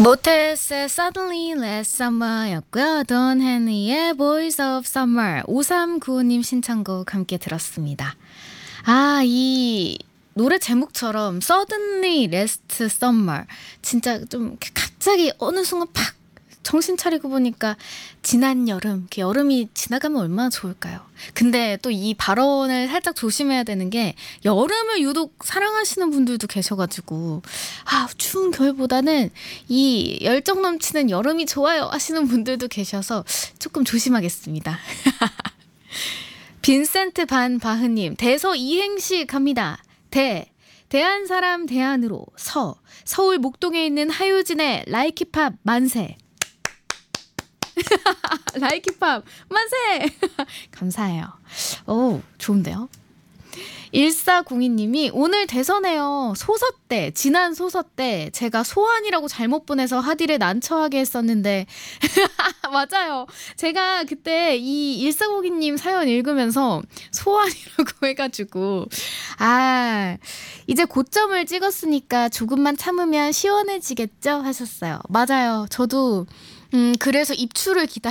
모태스의 Suddenly Last Summer였고요. 돈 헨리의 Boys of Summer 5395님 신청곡 함께 들었습니다. 이 노래 제목처럼 Suddenly Last Summer 진짜 좀 갑자기 어느 순간 팍 정신 차리고 보니까 지난 여름, 여름이 지나가면 얼마나 좋을까요? 근데 또 이 발언을 살짝 조심해야 되는 게 여름을 유독 사랑하시는 분들도 계셔가지고 추운 겨울보다는 이 열정 넘치는 여름이 좋아요 하시는 분들도 계셔서 조금 조심하겠습니다. 빈센트 반 바흐님, 대서 이행시 갑니다. 대한 사람 대안으로 서울 목동에 있는 하유진의 라이키팝 만세. 라이키팝 만세. 감사해요. 오, 좋은데요. 1402님이 오늘 대선에요. 지난 소서 때 제가 소환이라고 잘못 보내서 하디를 난처하게 했었는데 맞아요. 제가 그때 이 1402님 사연 읽으면서 소환이라고 해가지고 이제 고점을 찍었으니까 조금만 참으면 시원해지겠죠 하셨어요. 맞아요. 저도 그래서 입추를